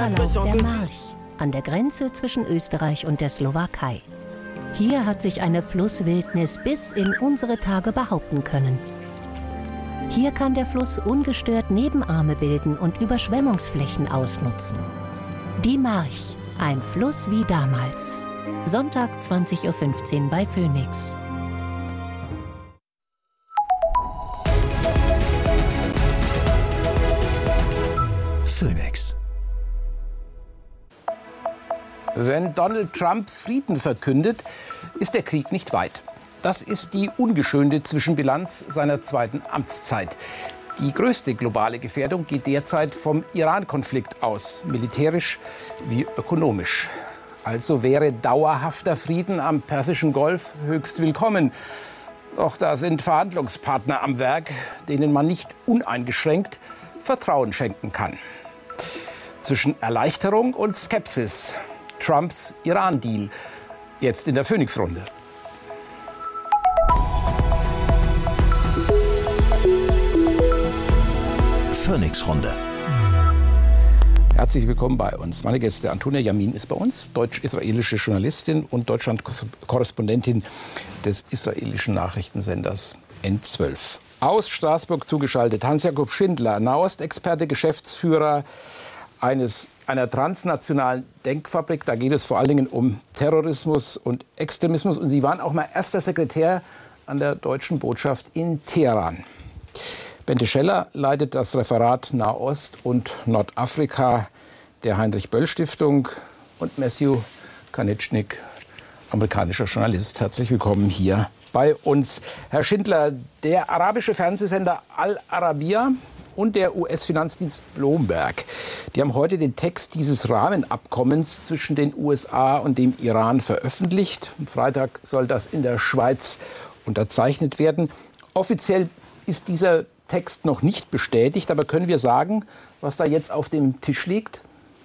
Verlauf der March an der Grenze zwischen Österreich und der Slowakei. Hier hat sich eine Flusswildnis bis in unsere Tage behaupten können. Hier kann der Fluss ungestört Nebenarme bilden und Überschwemmungsflächen ausnutzen. Die March, ein Fluss wie damals. Sonntag 20:15 Uhr bei Phoenix. Phoenix. Wenn Donald Trump Frieden verkündet, ist der Krieg nicht weit. Das ist die ungeschönte Zwischenbilanz seiner zweiten Amtszeit. Die größte globale Gefährdung geht derzeit vom Iran-Konflikt aus, militärisch wie ökonomisch. Also wäre dauerhafter Frieden am Persischen Golf höchst willkommen. Doch da sind Verhandlungspartner am Werk, denen man nicht uneingeschränkt Vertrauen schenken kann. Zwischen Erleichterung und Skepsis. Trumps Iran-Deal. Jetzt in der Phoenix-Runde. Phoenix-Runde. Herzlich willkommen bei uns. Meine Gäste: Antonia Yamin ist bei uns, deutsch-israelische Journalistin und Deutschland-Korrespondentin des israelischen Nachrichtensenders N12. Aus Straßburg zugeschaltet Hans-Jakob Schindler, Nahostexperte, Geschäftsführer einer transnationalen Denkfabrik. Da geht es vor allen Dingen um Terrorismus und Extremismus. Und Sie waren auch mal erster Sekretär an der deutschen Botschaft in Teheran. Bente Scheller leitet das Referat Nahost und Nordafrika der Heinrich-Böll-Stiftung. Und Matthew Kanitschnik, amerikanischer Journalist. Herzlich willkommen hier bei uns. Herr Schindler, der arabische Fernsehsender Al Arabiya und der US-Finanzdienst Bloomberg, die haben heute den Text dieses Rahmenabkommens zwischen den USA und dem Iran veröffentlicht. Am Freitag soll das in der Schweiz unterzeichnet werden. Offiziell ist dieser Text noch nicht bestätigt, aber können wir sagen, was da jetzt auf dem Tisch liegt?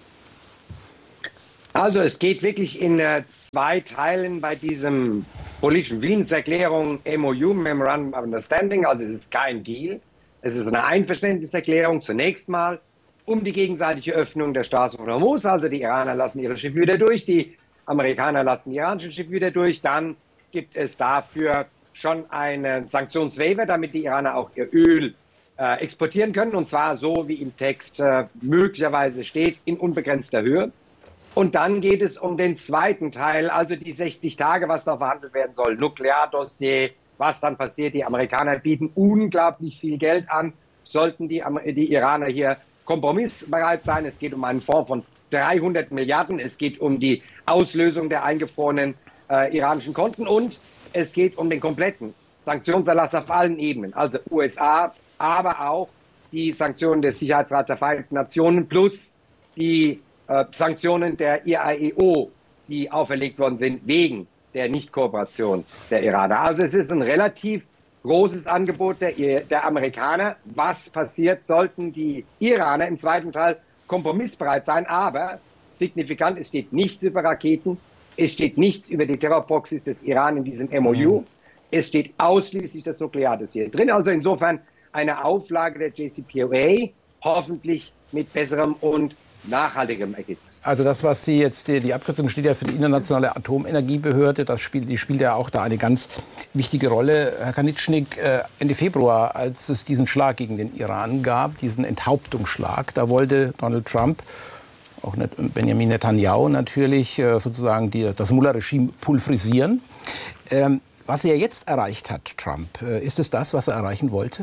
Also es geht wirklich in zwei Teilen bei diesem politischen Willenserklärung MOU, Memorandum of Understanding. Also es ist kein Deal. Es ist eine Einverständniserklärung zunächst mal um die gegenseitige Öffnung der Straße von Hormuz. Also die Iraner lassen ihre Schiffe wieder durch, die Amerikaner lassen die iranischen Schiffe wieder durch. Dann gibt es dafür schon einen Sanktionswaiver, damit die Iraner auch ihr Öl exportieren können. Und zwar so, wie im Text möglicherweise steht, in unbegrenzter Höhe. Und dann geht es um den zweiten Teil, also die 60 Tage, was da verhandelt werden soll. Nukleardossier, was dann passiert. Die Amerikaner bieten unglaublich viel Geld an. Sollten die Iraner hier kompromissbereit sein? Es geht um einen Fonds von 300 Milliarden. Es geht um die Auslösung der eingefrorenen iranischen Konten. Und es geht um den kompletten Sanktionserlass auf allen Ebenen. Also USA, aber auch die Sanktionen des Sicherheitsrats der Vereinten Nationen plus die Sanktionen der IAEO, die auferlegt worden sind wegen der Nichtkooperation der Iraner. Also es ist ein relativ großes Angebot der Amerikaner. Was passiert, sollten die Iraner im zweiten Teil kompromissbereit sein? Aber signifikant, es steht nichts über Raketen, es steht nichts über die Terrorproxys des Iran in diesem MOU. Es steht ausschließlich das Nukleardossier drin. Also insofern eine Auflage der JCPOA, hoffentlich mit besserem und nachhaltigem Ergebnis. Also das, was Sie jetzt, die Abkürzung steht ja für die Internationale Atomenergiebehörde, die spielt ja auch da eine ganz wichtige Rolle. Herr Kanitschnik, Ende Februar, als es diesen Schlag gegen den Iran gab, diesen Enthauptungsschlag, da wollte Donald Trump, auch Benjamin Netanyahu natürlich, sozusagen das Mullah-Regime pulverisieren. Was er jetzt erreicht hat, Trump, ist es das, was er erreichen wollte?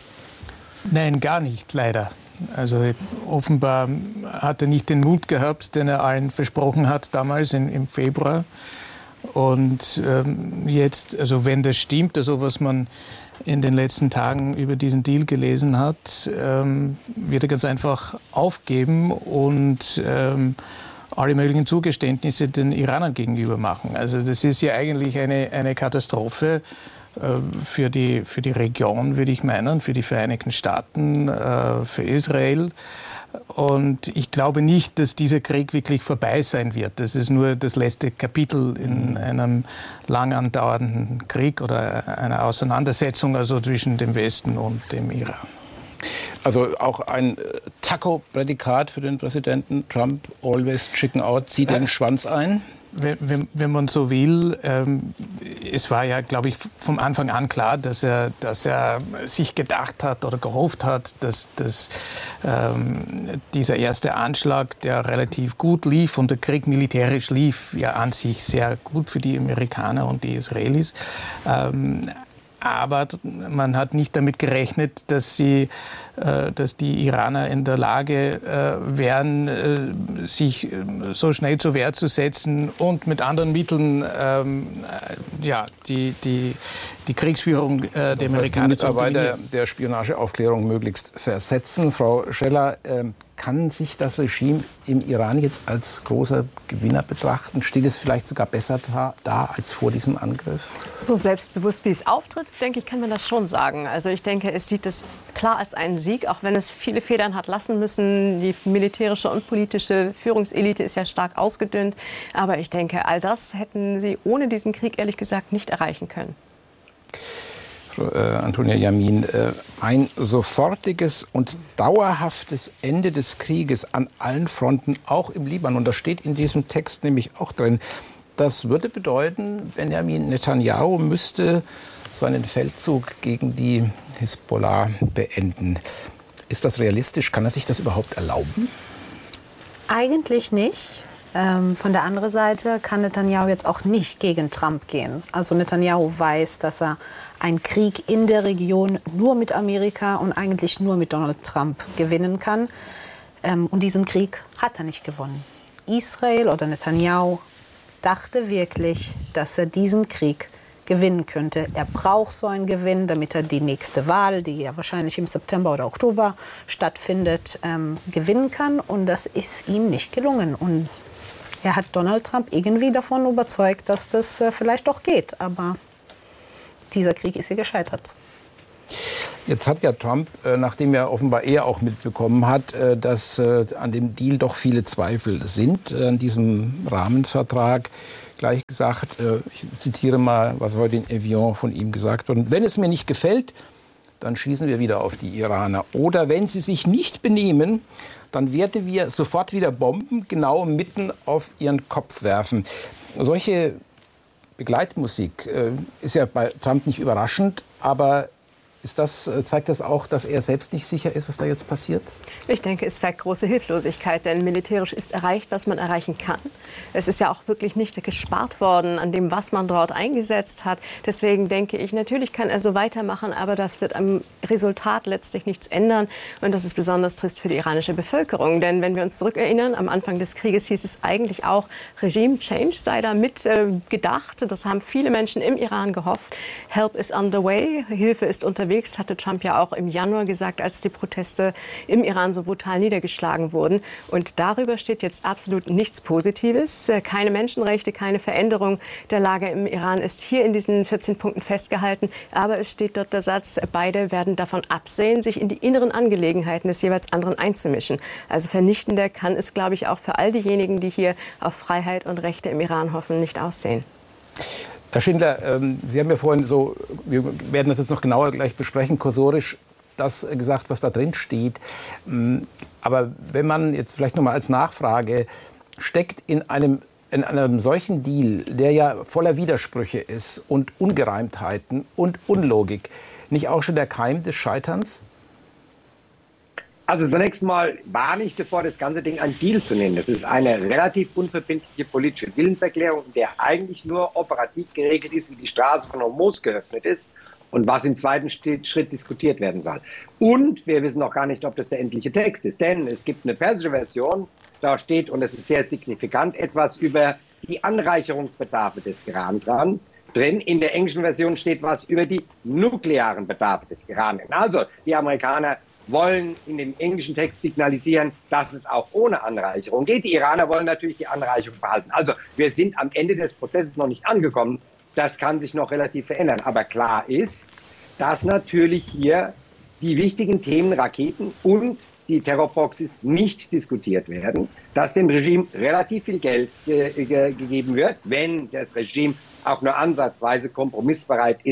Nein, gar nicht, leider. Also offenbar hat er nicht den Mut gehabt, den er allen versprochen hat damals im Februar. Und jetzt, also wenn das stimmt, also was man in den letzten Tagen über diesen Deal gelesen hat, wird er ganz einfach aufgeben und alle möglichen Zugeständnisse den Iranern gegenüber machen. Also das ist ja eigentlich eine Katastrophe für die Region, würde ich meinen, für die Vereinigten Staaten, für Israel. Und ich glaube nicht, dass dieser Krieg wirklich vorbei sein wird. Das ist nur das letzte Kapitel in einem lang andauernden Krieg oder einer Auseinandersetzung also zwischen dem Westen und dem Iran. Also auch ein Taco-Prädikat für den Präsidenten Trump, always chicken out, zieht den Schwanz ein? Wenn man so will, es war ja, glaube ich, vom Anfang an klar, dass er sich gedacht hat oder gehofft hat, dass dieser erste Anschlag, der relativ gut lief und der Krieg militärisch lief, ja an sich sehr gut für die Amerikaner und die Israelis. Aber man hat nicht damit gerechnet, dass die Iraner in der Lage wären, sich so schnell zur Wehr zu setzen und mit anderen Mitteln die Kriegsführung der Amerikaner zu Mitarbeiter der Spionageaufklärung möglichst versetzen. Frau Scheller, kann sich das Regime im Iran jetzt als großer Gewinner betrachten? Steht es vielleicht sogar besser da als vor diesem Angriff? So selbstbewusst, wie es auftritt, denke ich, kann man das schon sagen. Also ich denke, es sieht es klar als einen Sieg, auch wenn es viele Federn hat lassen müssen. Die militärische und politische Führungselite ist ja stark ausgedünnt. Aber ich denke, all das hätten sie ohne diesen Krieg ehrlich gesagt nicht erreichen können. Antonia Yamin, ein sofortiges und dauerhaftes Ende des Krieges an allen Fronten, auch im Libanon. Das steht in diesem Text nämlich auch drin. Das würde bedeuten, Benjamin Netanyahu müsste seinen Feldzug gegen die Hisbollah beenden. Ist das realistisch? Kann er sich das überhaupt erlauben? Eigentlich nicht. Von der anderen Seite kann Netanyahu jetzt auch nicht gegen Trump gehen. Also Netanyahu weiß, dass er einen Krieg in der Region nur mit Amerika und eigentlich nur mit Donald Trump gewinnen kann. Und diesen Krieg hat er nicht gewonnen. Israel oder Netanyahu dachte wirklich, dass er diesen Krieg gewinnen könnte. Er braucht so einen Gewinn, damit er die nächste Wahl, die ja wahrscheinlich im September oder Oktober stattfindet, gewinnen kann. Und das ist ihm nicht gelungen. Und er hat Donald Trump irgendwie davon überzeugt, dass das vielleicht doch geht. Aber dieser Krieg ist hier gescheitert. Jetzt hat ja Trump, nachdem er offenbar auch mitbekommen hat, dass an dem Deal doch viele Zweifel sind, an diesem Rahmenvertrag, gleich gesagt, ich zitiere mal, was heute in Evian von ihm gesagt wurde: Wenn es mir nicht gefällt, dann schießen wir wieder auf die Iraner. Oder wenn sie sich nicht benehmen, dann werden wir sofort wieder Bomben genau mitten auf ihren Kopf werfen. Solche Begleitmusik ist ja bei Trump nicht überraschend, aber zeigt das auch, dass er selbst nicht sicher ist, was da jetzt passiert? Ich denke, es zeigt große Hilflosigkeit, denn militärisch ist erreicht, was man erreichen kann. Es ist ja auch wirklich nicht gespart worden an dem, was man dort eingesetzt hat. Deswegen denke ich, natürlich kann er so weitermachen, aber das wird am Resultat letztlich nichts ändern. Und das ist besonders trist für die iranische Bevölkerung. Denn wenn wir uns zurückerinnern, am Anfang des Krieges hieß es eigentlich auch, Regime Change sei da mit gedacht. Das haben viele Menschen im Iran gehofft. Help is on the way, Hilfe ist unterwegs. Hatte Trump ja auch im Januar gesagt, als die Proteste im Iran so brutal niedergeschlagen wurden. Und darüber steht jetzt absolut nichts Positives. Keine Menschenrechte, keine Veränderung der Lage im Iran ist hier in diesen 14 Punkten festgehalten. Aber es steht dort der Satz, beide werden davon absehen, sich in die inneren Angelegenheiten des jeweils anderen einzumischen. Also vernichtender kann es, glaube ich, auch für all diejenigen, die hier auf Freiheit und Rechte im Iran hoffen, nicht aussehen. Herr Schindler, Sie haben ja vorhin wir werden das jetzt noch genauer gleich besprechen, kursorisch das gesagt, was da drin steht. Aber wenn man jetzt vielleicht noch mal als Nachfrage, steckt in einem solchen Deal, der ja voller Widersprüche ist und Ungereimtheiten und Unlogik, nicht auch schon der Keim des Scheiterns? Also zunächst mal warne ich davor, das ganze Ding ein Deal zu nennen. Das ist eine relativ unverbindliche politische Willenserklärung, in der eigentlich nur operativ geregelt ist, wie die Straße von Hormuz geöffnet ist und was im zweiten Schritt diskutiert werden soll. Und wir wissen noch gar nicht, ob das der endliche Text ist, denn es gibt eine persische Version, da steht, und das ist sehr signifikant, etwas über die Anreicherungsbedarfe des Iran drin. In der englischen Version steht was über die nuklearen Bedarfe des Iran. Also die Amerikaner wollen in dem englischen Text signalisieren, dass es auch ohne Anreicherung geht. Die Iraner wollen natürlich die Anreicherung behalten. Also wir sind am Ende des Prozesses noch nicht angekommen. Das kann sich noch relativ verändern. Aber klar ist, dass natürlich hier die wichtigen Themen Raketen und die Terrorproxys nicht diskutiert werden, dass dem Regime relativ viel Geld gegeben wird, wenn das Regime auch nur ansatzweise kompromissbereit ist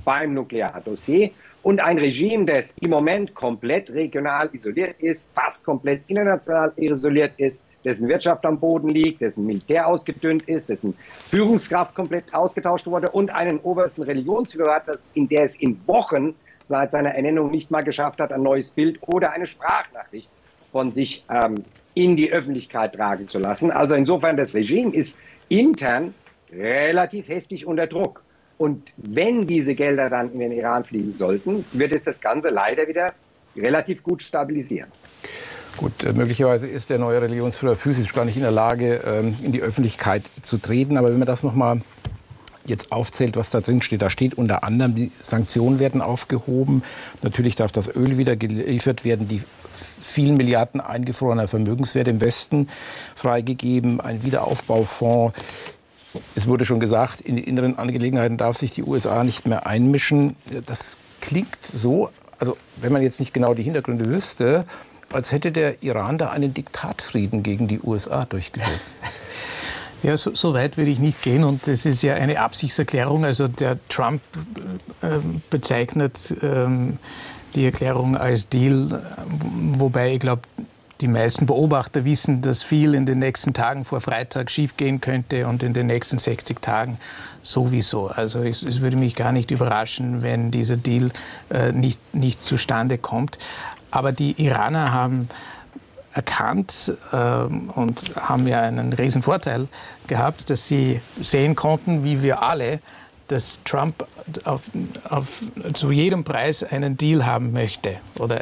beim Nukleardossier und ein Regime, das im Moment komplett regional isoliert ist, fast komplett international isoliert ist, dessen Wirtschaft am Boden liegt, dessen Militär ausgedünnt ist, dessen Führungskraft komplett ausgetauscht wurde und einen obersten Religionsführer hat, in der es in Wochen seit seiner Ernennung nicht mal geschafft hat, ein neues Bild oder eine Sprachnachricht von sich in die Öffentlichkeit tragen zu lassen. Also insofern, das Regime ist intern relativ heftig unter Druck. Und wenn diese Gelder dann in den Iran fliegen sollten, wird es das Ganze leider wieder relativ gut stabilisieren. Gut, möglicherweise ist der neue Religionsführer physisch gar nicht in der Lage, in die Öffentlichkeit zu treten. Aber wenn man das nochmal jetzt aufzählt, was da drin steht, da steht unter anderem, die Sanktionen werden aufgehoben. Natürlich darf das Öl wieder geliefert werden, die vielen Milliarden eingefrorener Vermögenswerte im Westen freigegeben, ein Wiederaufbaufonds. Es wurde schon gesagt, in die inneren Angelegenheiten darf sich die USA nicht mehr einmischen. Das klingt so, also wenn man jetzt nicht genau die Hintergründe wüsste, als hätte der Iran da einen Diktatfrieden gegen die USA durchgesetzt. Ja, so weit würde ich nicht gehen. Und das ist ja eine Absichtserklärung. Also der Trump bezeichnet die Erklärung als Deal, wobei ich glaube, die meisten Beobachter wissen, dass viel in den nächsten Tagen vor Freitag schiefgehen könnte und in den nächsten 60 Tagen sowieso. Also es würde mich gar nicht überraschen, wenn dieser Deal nicht zustande kommt. Aber die Iraner haben erkannt und haben ja einen riesen Vorteil gehabt, dass sie sehen konnten, wie wir alle, dass Trump zu jedem Preis einen Deal haben möchte oder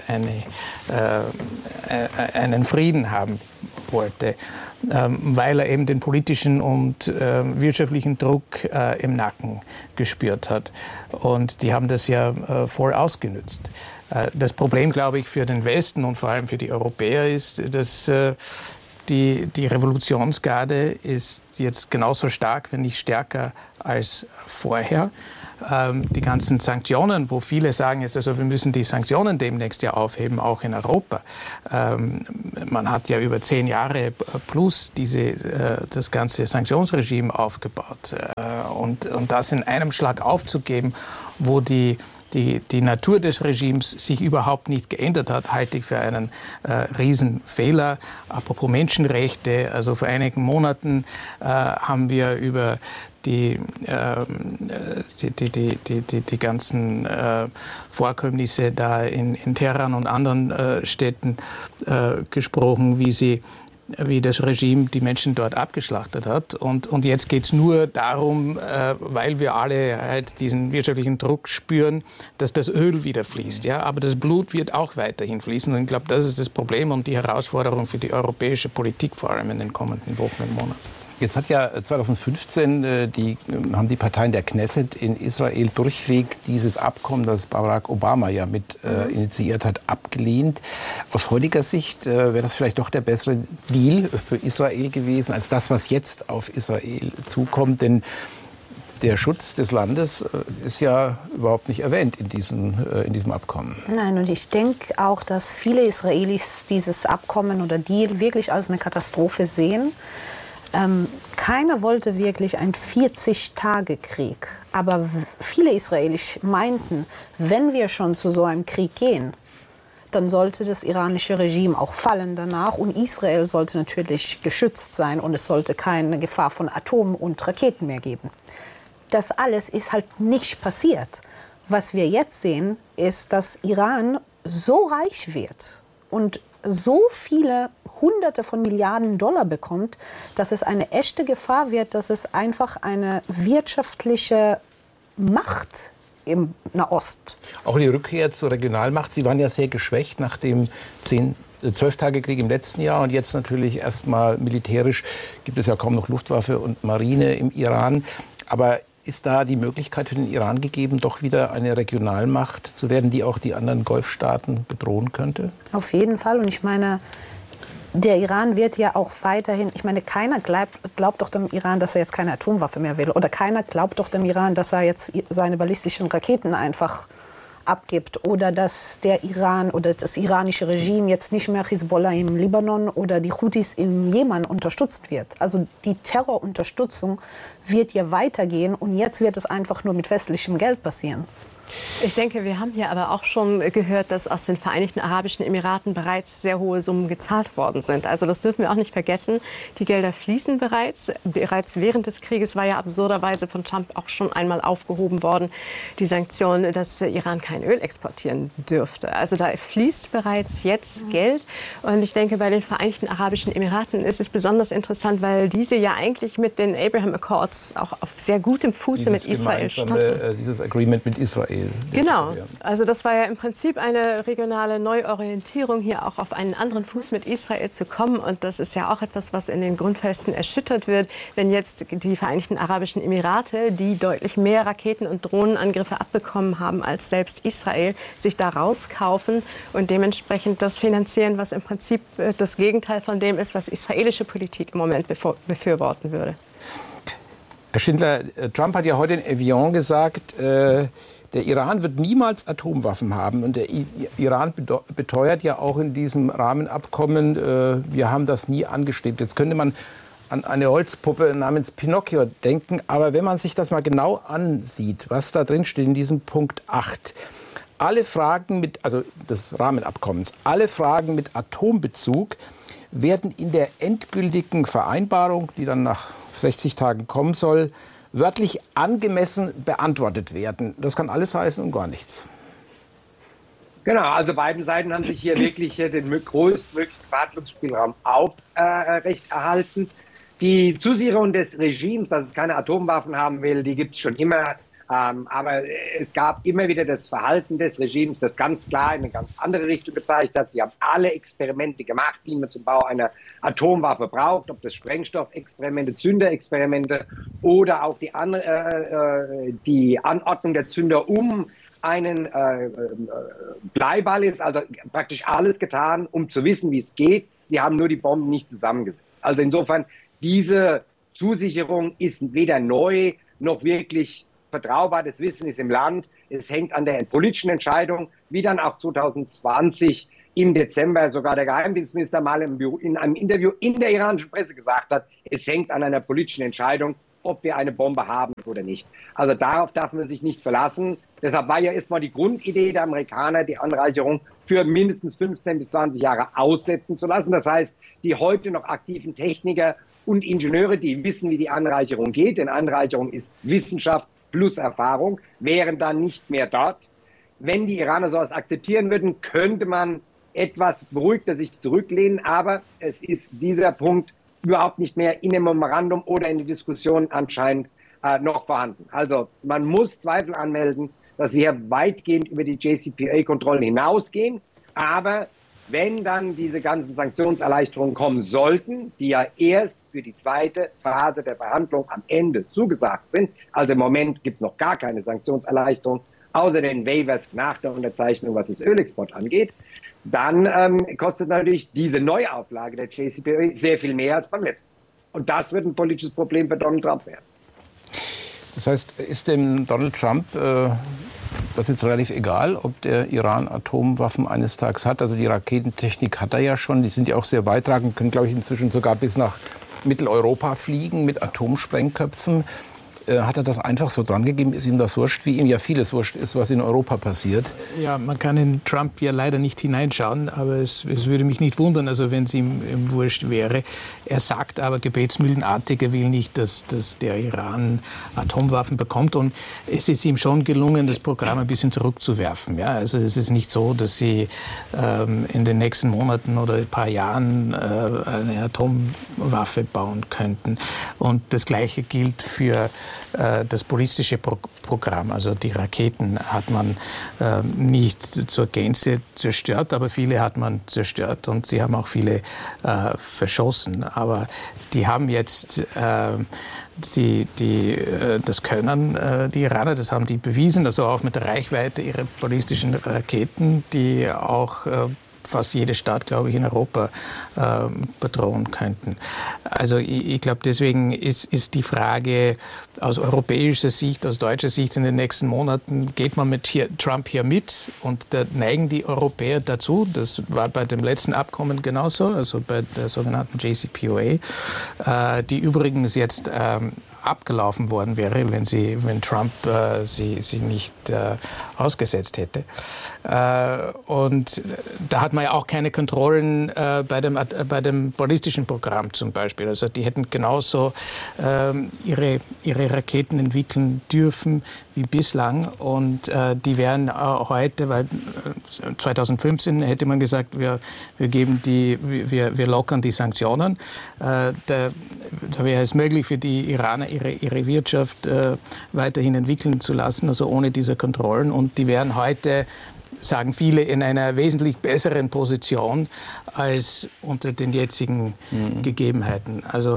einen Frieden haben wollte, weil er eben den politischen und wirtschaftlichen Druck im Nacken gespürt hat. Und die haben das ja voll ausgenutzt. Das Problem, glaube ich, für den Westen und vor allem für die Europäer ist, dass die Revolutionsgarde ist jetzt genauso stark, wenn nicht stärker als vorher. Die ganzen Sanktionen, wo viele sagen jetzt, also wir müssen die Sanktionen demnächst ja aufheben, auch in Europa. Man hat ja über 10 Jahre plus das ganze Sanktionsregime aufgebaut. Und das in einem Schlag aufzugeben, wo die Natur des Regimes sich überhaupt nicht geändert hat, halte ich für einen Riesenfehler. Apropos Menschenrechte, also vor einigen Monaten haben wir über die ganzen Vorkommnisse da in Teheran und anderen Städten gesprochen, wie das Regime die Menschen dort abgeschlachtet hat. Und jetzt geht es nur darum, weil wir alle halt diesen wirtschaftlichen Druck spüren, dass das Öl wieder fließt. Ja? Aber das Blut wird auch weiterhin fließen. Und ich glaube, das ist das Problem und die Herausforderung für die europäische Politik, vor allem in den kommenden Wochen und Monaten. Jetzt hat ja 2015 haben die Parteien der Knesset in Israel durchweg dieses Abkommen, das Barack Obama ja mit initiiert hat, abgelehnt. Aus heutiger Sicht wäre das vielleicht doch der bessere Deal für Israel gewesen, als das, was jetzt auf Israel zukommt. Denn der Schutz des Landes ist ja überhaupt nicht erwähnt in diesem Abkommen. Nein, und ich denke auch, dass viele Israelis dieses Abkommen oder Deal wirklich als eine Katastrophe sehen. Keiner wollte wirklich einen 40-Tage-Krieg. Aber viele Israelis meinten, wenn wir schon zu so einem Krieg gehen, dann sollte das iranische Regime auch fallen danach. Und Israel sollte natürlich geschützt sein und es sollte keine Gefahr von Atomen und Raketen mehr geben. Das alles ist halt nicht passiert. Was wir jetzt sehen, ist, dass Iran so reich wird und so viele Hunderte von Milliarden Dollar bekommt, dass es eine echte Gefahr wird, dass es einfach eine wirtschaftliche Macht im Nahost. Auch die Rückkehr zur Regionalmacht. Sie waren ja sehr geschwächt nach dem 12-Tage-Krieg im letzten Jahr und jetzt natürlich erstmal militärisch gibt es ja kaum noch Luftwaffe und Marine im Iran. Aber ist da die Möglichkeit für den Iran gegeben, doch wieder eine Regionalmacht zu werden, die auch die anderen Golfstaaten bedrohen könnte? Auf jeden Fall. Und ich meine, der Iran wird ja auch weiterhin, ich meine, keiner glaubt doch dem Iran, dass er jetzt keine Atomwaffe mehr will. Oder keiner glaubt doch dem Iran, dass er jetzt seine ballistischen Raketen einfach abgibt. Oder dass der Iran oder das iranische Regime jetzt nicht mehr Hisbollah im Libanon oder die Houthis im Jemen unterstützt wird. Also die Terrorunterstützung wird ja weitergehen und jetzt wird es einfach nur mit westlichem Geld passieren. Ich denke, wir haben hier aber auch schon gehört, dass aus den Vereinigten Arabischen Emiraten bereits sehr hohe Summen gezahlt worden sind. Also das dürfen wir auch nicht vergessen. Die Gelder fließen bereits. Bereits während des Krieges war ja absurderweise von Trump auch schon einmal aufgehoben worden, die Sanktion, dass Iran kein Öl exportieren dürfte. Also da fließt bereits jetzt Geld. Und ich denke, bei den Vereinigten Arabischen Emiraten ist es besonders interessant, weil diese ja eigentlich mit den Abraham Accords auch auf sehr gutem Fuße mit Israel standen. Dieses Agreement mit Israel. Genau, also das war ja im Prinzip eine regionale Neuorientierung, hier auch auf einen anderen Fuß mit Israel zu kommen. Und das ist ja auch etwas, was in den Grundfesten erschüttert wird, wenn jetzt die Vereinigten Arabischen Emirate, die deutlich mehr Raketen- und Drohnenangriffe abbekommen haben als selbst Israel, sich da rauskaufen und dementsprechend das finanzieren, was im Prinzip das Gegenteil von dem ist, was israelische Politik im Moment befürworten würde. Herr Schindler, Trump hat ja heute in Evian gesagt, der Iran wird niemals Atomwaffen haben. Und der Iran beteuert ja auch in diesem Rahmenabkommen, wir haben das nie angestrebt. Jetzt könnte man an eine Holzpuppe namens Pinocchio denken. Aber wenn man sich das mal genau ansieht, was da drin steht in diesem Punkt 8, alle Fragen des Rahmenabkommens, alle Fragen mit Atombezug werden in der endgültigen Vereinbarung, die dann nach 60 Tagen kommen soll, wörtlich angemessen beantwortet werden. Das kann alles heißen und gar nichts. Genau, also beiden Seiten haben sich hier wirklich den größtmöglichen Verhandlungsspielraum aufrechterhalten. Die Zusicherung des Regimes, dass es keine Atomwaffen haben will, die gibt es schon immer. Aber es gab immer wieder das Verhalten des Regimes, das ganz klar in eine ganz andere Richtung gezeigt hat. Sie haben alle Experimente gemacht, die man zum Bau einer Atomwaffe braucht, ob das Sprengstoffexperimente, Zünderexperimente oder auch die Anordnung der Zünder um einen Bleiball ist. Also praktisch alles getan, um zu wissen, wie es geht. Sie haben nur die Bomben nicht zusammengesetzt. Also insofern, diese Zusicherung ist weder neu noch wirklich vertraubar. Das Wissen ist im Land. Es hängt an der politischen Entscheidung, wie dann auch 2020 im Dezember sogar der Geheimdienstminister mal in einem Interview in der iranischen Presse gesagt hat, es hängt an einer politischen Entscheidung, ob wir eine Bombe haben oder nicht. Also darauf darf man sich nicht verlassen. Deshalb war ja erstmal die Grundidee der Amerikaner, die Anreicherung für mindestens 15 bis 20 Jahre aussetzen zu lassen. Das heißt, die heute noch aktiven Techniker und Ingenieure, die wissen, wie die Anreicherung geht, denn Anreicherung ist Wissenschaft plus Erfahrung, wären dann nicht mehr dort. Wenn die Iraner sowas akzeptieren würden, könnte man etwas beruhigter sich zurücklehnen. Aber es ist dieser Punkt überhaupt nicht mehr in dem Memorandum oder in der Diskussion anscheinend noch vorhanden. Also man muss Zweifel anmelden, dass wir weitgehend über die JCPOA-Kontrollen hinausgehen. Aber wenn dann diese ganzen Sanktionserleichterungen kommen sollten, die ja erst für die zweite Phase der Verhandlung am Ende zugesagt sind, also im Moment gibt es noch gar keine Sanktionserleichterung, außer den Waivers nach der Unterzeichnung, was das Ölexport angeht, dann kostet natürlich diese Neuauflage der JCPOA sehr viel mehr als beim letzten. Und das wird ein politisches Problem für Donald Trump werden. Das heißt, ist dem Donald Trump das jetzt relativ egal, ob der Iran Atomwaffen eines Tages hat? Also die Raketentechnik hat er ja schon, die sind ja auch sehr weittragend, können, glaube ich, inzwischen sogar bis nach Mitteleuropa fliegen mit Atomsprengköpfen. Hat er das einfach so dran gegeben? Ist ihm das wurscht, wie ihm ja vieles wurscht ist, was in Europa passiert? Ja, man kann in Trump ja leider nicht hineinschauen, aber es würde mich nicht wundern, also wenn es ihm wurscht wäre. Er sagt aber gebetsmühlenartig, er will nicht, dass der Iran Atomwaffen bekommt. Und es ist ihm schon gelungen, das Programm ein bisschen zurückzuwerfen. Ja, also es ist nicht so, dass sie in den nächsten Monaten oder ein paar Jahren eine Atomwaffe bauen könnten. Und das Gleiche gilt für das ballistische Programm, also die Raketen hat man nicht zur Gänze zerstört, aber viele hat man zerstört und sie haben auch viele verschossen. Aber die haben jetzt das können die Iraner, das haben die bewiesen, also auch mit der Reichweite ihrer ballistischen Raketen, die auch fast jede Stadt, glaube ich, in Europa bedrohen könnten. Also ich glaube, deswegen ist die Frage aus europäischer Sicht, aus deutscher Sicht in den nächsten Monaten, geht man mit Trump hier mit? Und da neigen die Europäer dazu. Das war bei dem letzten Abkommen genauso, also bei der sogenannten JCPOA, die übrigens jetzt abgelaufen worden wäre, wenn Trump sie nicht ausgesetzt hätte. Und da hat man ja auch keine Kontrollen bei dem ballistischen Programm zum Beispiel. Also die hätten genauso ihre Raketen entwickeln dürfen wie bislang. Und die wären heute, weil 2015 hätte man gesagt, wir lockern die Sanktionen. Da wäre es möglich für die Iraner, ihre Wirtschaft weiterhin entwickeln zu lassen, also ohne diese Kontrollen. Und die wären heute, sagen viele, in einer wesentlich besseren Position als unter den jetzigen Gegebenheiten. Also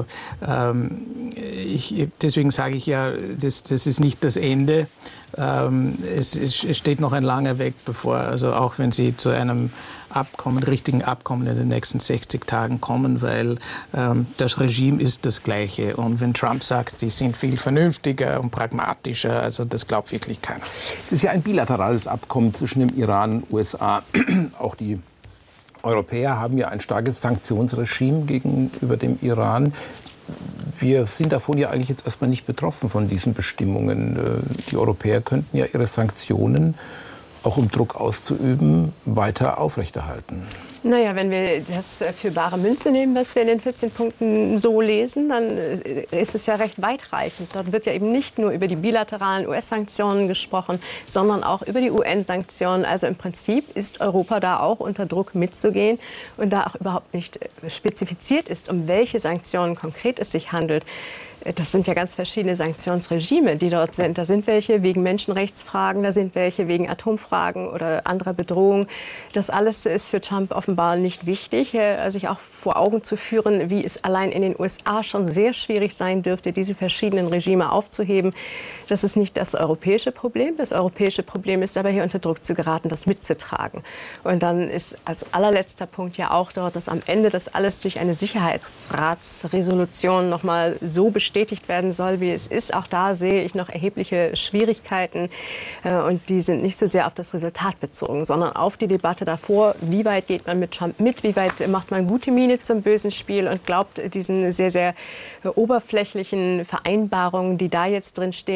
deswegen sage ich ja, das ist nicht das Ende. Es steht noch ein langer Weg bevor, also auch wenn Sie zu einem richtigen Abkommen in den nächsten 60 Tagen kommen, weil das Regime ist das gleiche. Und wenn Trump sagt, sie sind viel vernünftiger und pragmatischer, also das glaubt wirklich keiner. Es ist ja ein bilaterales Abkommen zwischen dem Iran und den USA. Auch die Europäer haben ja ein starkes Sanktionsregime gegenüber dem Iran. Wir sind davon ja eigentlich jetzt erstmal nicht betroffen von diesen Bestimmungen. Die Europäer könnten ja ihre Sanktionen, auch um Druck auszuüben, weiter aufrechterhalten. Naja, wenn wir das für bare Münze nehmen, was wir in den 14 Punkten so lesen, dann ist es ja recht weitreichend. Dort wird ja eben nicht nur über die bilateralen US-Sanktionen gesprochen, sondern auch über die UN-Sanktionen. Also im Prinzip ist Europa da auch unter Druck mitzugehen. Und da auch überhaupt nicht spezifiziert ist, um welche Sanktionen konkret es sich handelt. Das sind ja ganz verschiedene Sanktionsregime, die dort sind. Da sind welche wegen Menschenrechtsfragen, da sind welche wegen Atomfragen oder anderer Bedrohung. Das alles ist für Trump offenbar nicht wichtig, sich auch vor Augen zu führen, wie es allein in den USA schon sehr schwierig sein dürfte, diese verschiedenen Regime aufzuheben. Das ist nicht das europäische Problem. Das europäische Problem ist aber, hier unter Druck zu geraten, das mitzutragen. Und dann ist als allerletzter Punkt ja auch dort, dass am Ende das alles durch eine Sicherheitsratsresolution noch mal so bestätigt werden soll, wie es ist. Auch da sehe ich noch erhebliche Schwierigkeiten. Und die sind nicht so sehr auf das Resultat bezogen, sondern auf die Debatte davor. Wie weit geht man mit Trump mit? Wie weit macht man gute Miene zum bösen Spiel und glaubt diesen sehr, sehr oberflächlichen Vereinbarungen, die da jetzt drin stehen,